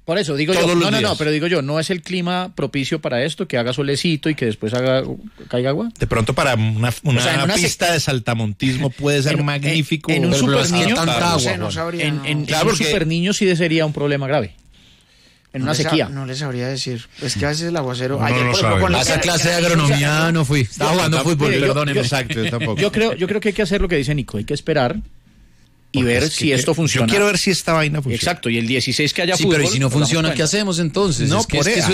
Por eso digo yo, pero digo yo, ¿no es el clima propicio para esto, que haga solecito y que después caiga agua? De pronto para una pista de saltamontismo puede ser magnífico. En un super niño, claro, un super niño sí sería un problema grave. En una sequía. No les sabría decir. Es que a veces el aguacero... A esa clase de agronomía no fui. Estaba jugando fútbol, perdóneme. Exacto, yo tampoco. Yo creo que hay que hacer lo que dice Nico, hay que esperar y ver si esto funciona. Yo quiero ver si esta vaina funciona. Exacto, y el 16 que haya fútbol. Pero ¿y si no funciona, qué hacemos entonces? No, es que eso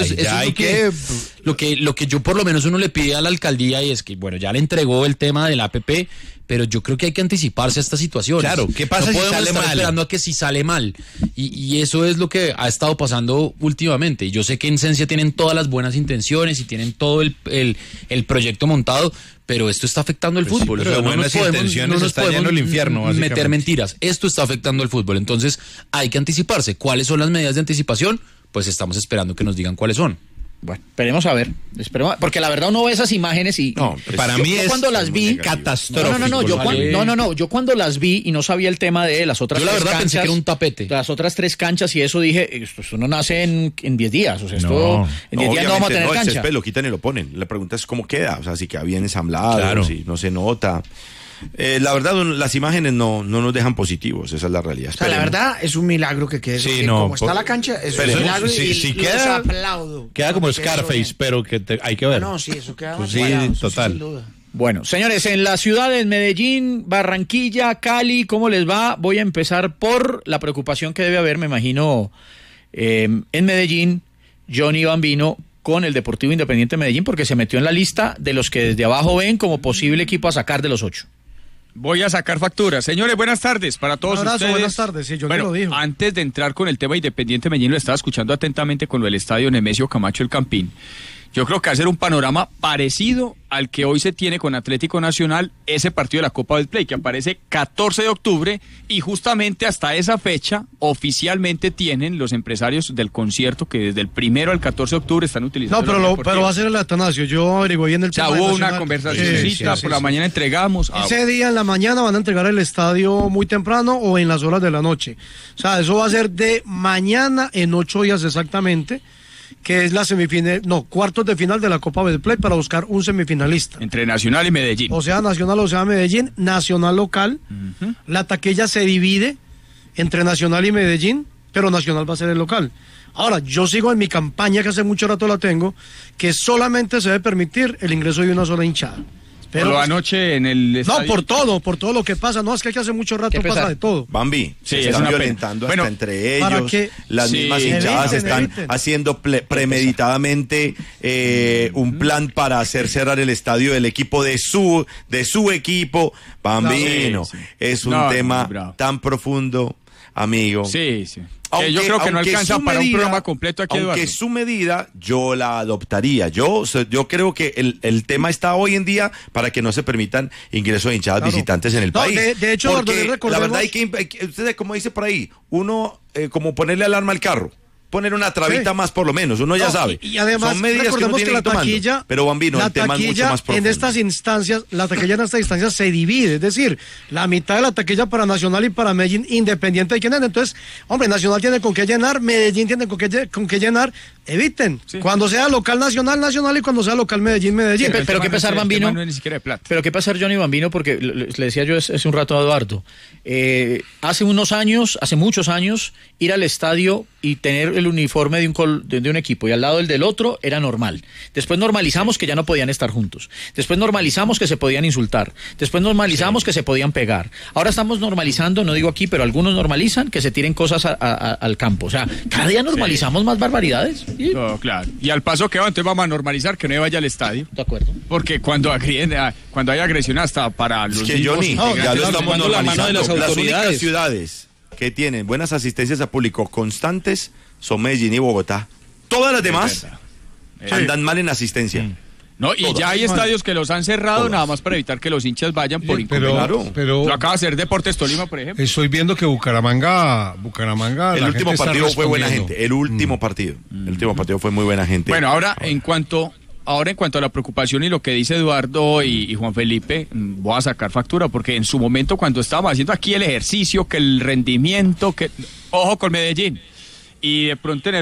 es lo que yo por lo menos uno le pide a la alcaldía, y es que, bueno, ya le entregó el tema del APP, pero yo creo que hay que anticiparse a estas situaciones. Claro, ¿qué pasa si sale mal? Esperando a que si sale mal. Y eso es lo que ha estado pasando últimamente. Yo sé que en Sensia tienen todas las buenas intenciones y tienen todo el proyecto montado, pero esto está afectando el fútbol. Pero no nos podemos el infierno, meter mentiras. Esto está afectando el fútbol. Entonces hay que anticiparse. ¿Cuáles son las medidas de anticipación? Pues estamos esperando que nos digan cuáles son. Bueno, esperemos a ver, porque la verdad uno ve esas imágenes y para mí es cuando las vi catastrófico. Yo cuando las vi y no sabía el tema de las otras yo la verdad canchas, pensé que era un tapete. Las otras 3 canchas y eso dije, esto no nace en 10 días, o sea, esto en 10 días no vamos a tener cancha. El lo quitan y lo ponen. La pregunta es cómo queda, o sea, si queda bien ensamblado, si no se nota. La verdad, las imágenes no nos dejan positivos, esa es la realidad. O sea, la verdad es un milagro que quede. Como está la cancha, es un milagro y queda, los aplaudo. Queda como Scarface, pero que hay que ver. No, sí, eso queda total. Sin duda. Bueno, señores, en las ciudades Medellín, Barranquilla, Cali, ¿cómo les va? Voy a empezar por la preocupación que debe haber, me imagino, en Medellín, Johnny Bambino con el Deportivo Independiente de Medellín, porque se metió en la lista de los que desde abajo ven como posible equipo a sacar de los 8. Voy a sacar facturas. Señores, buenas tardes para todos ustedes. Buenas tardes, sí, yo lo dijo. Antes de entrar con el tema Independiente Medellín, lo estaba escuchando atentamente con lo del estadio Nemesio Camacho El Campín. Yo creo que hacer un panorama parecido al que hoy se tiene con Atlético Nacional, ese partido de la Copa del Play, que aparece 14 de octubre, y justamente hasta esa fecha oficialmente tienen los empresarios del concierto que desde el 1 al 14 de octubre están utilizando. No, pero va a ser el Atanasio, yo averigué bien el tema. Ya hubo una conversacióncita, por la mañana entregamos. Ese día en la mañana van a entregar el estadio muy temprano o en las horas de la noche. O sea, eso va a ser de mañana en 8 días exactamente, que es la cuartos de final de la Copa del Play para buscar un semifinalista. Entre Nacional y Medellín. O sea, Nacional o sea Medellín, Nacional local. La taquilla se divide entre Nacional y Medellín, pero Nacional va a ser el local. Ahora, yo sigo en mi campaña, que hace mucho rato la tengo, que solamente se debe permitir el ingreso de una sola hinchada. Pero lo anoche en el estadio... No, por todo lo que pasa. No, es que hace mucho rato pasa de todo. Bambi, se están violentando hasta entre ellos. Las mismas hinchadas están haciendo premeditadamente un plan para hacer cerrar el estadio del equipo de su equipo. Bambino, es un tema tan profundo, amigo. Sí. Yo creo que no alcanza para un programa completo aquí, Eduardo. Aunque su medida yo la adoptaría. Yo creo que el tema está hoy en día para que no se permitan ingresos de hinchadas visitantes en el país. De hecho, porque la verdad hay que ustedes, como dice por ahí, uno como ponerle alarma al carro. Poner una trabita más por lo menos, uno ya sabe. Y además, son medidas recordemos que, que la taquilla, pero Bambino, el tema es mucho más profundo. La taquilla en estas instancias se divide, es decir, la mitad de la taquilla para Nacional y para Medellín, independiente de quién es. Entonces, hombre, Nacional tiene con qué llenar, Medellín tiene con qué llenar, eviten. Sí. Cuando sea local Nacional, y cuando sea local Medellín. Sí, pero qué pasar, Bambino. No es ni siquiera de plata. Pero qué pasar, Johnny Bambino, porque le decía yo hace un rato a Eduardo, hace muchos años, ir al estadio y tener el uniforme de un equipo y al lado el del otro era normal. Después normalizamos que ya no podían estar juntos. Después normalizamos que se podían insultar. Después normalizamos que se podían pegar. Ahora estamos normalizando, no digo aquí, pero algunos normalizan que se tiren cosas al campo. O sea, cada día normalizamos más barbaridades. No, claro. Y al paso que va, entonces vamos a normalizar que no vaya al estadio. De acuerdo. Porque cuando hay agresión hasta para los que Johnny, ya lo estamos normalizando. Las únicas ciudades que tienen buenas asistencias a público constantes son Medellín y Bogotá. Todas las demás andan mal en asistencia. No, y ya hay estadios que los han cerrado nada más para evitar que los hinchas vayan por inconveniente. Pero lo acaba de hacer Deportes Tolima, por ejemplo. Estoy viendo que Bucaramanga el último partido fue buena gente. El último partido fue muy buena gente. Bueno, ahora en cuanto a la preocupación y lo que dice Eduardo y Juan Felipe, voy a sacar factura, porque en su momento cuando estábamos haciendo aquí el ejercicio, que el rendimiento, que ojo con Medellín, y de pronto en el